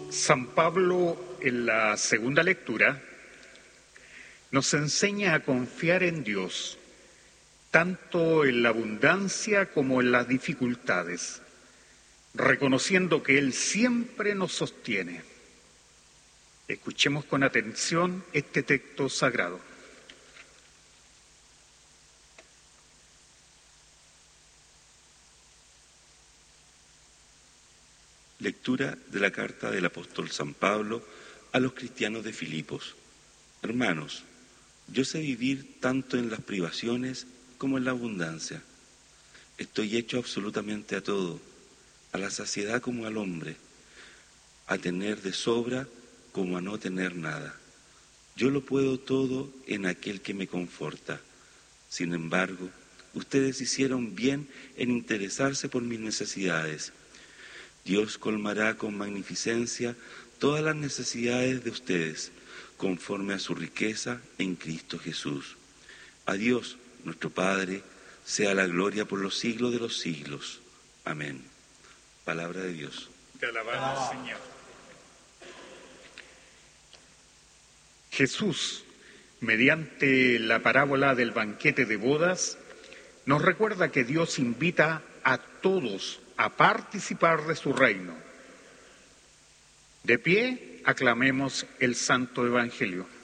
San Pablo, en la segunda lectura, nos enseña a confiar en Dios, tanto en la abundancia como en las dificultades, reconociendo que Él siempre nos sostiene. Escuchemos con atención este texto sagrado. Lectura de la carta del apóstol San Pablo a los cristianos de Filipos. Hermanos, yo sé vivir tanto en las privaciones como en la abundancia. Estoy hecho absolutamente a todo, a la saciedad como al hombre, a tener de sobra como a no tener nada. Yo lo puedo todo en aquel que me conforta. Sin embargo, ustedes hicieron bien en interesarse por mis necesidades. Dios colmará con magnificencia todas las necesidades de ustedes, conforme a su riqueza en Cristo Jesús. A Dios, nuestro Padre, sea la gloria por los siglos de los siglos. Amén. Palabra de Dios. Te alabamos, Señor. Jesús, mediante la parábola del banquete de bodas, nos recuerda que Dios invita a todos a participar de su reino. De pie, aclamemos el Santo Evangelio.